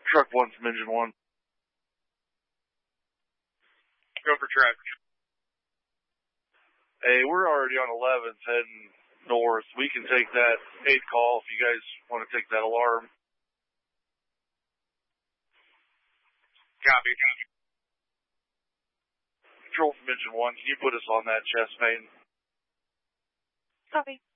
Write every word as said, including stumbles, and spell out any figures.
Truck one from engine one. Go for truck. Hey, we're already on eleventh heading north. We can take that eight call if you guys want to take that alarm. Copy. Control from engine one, can you put us on that chest main? Copy.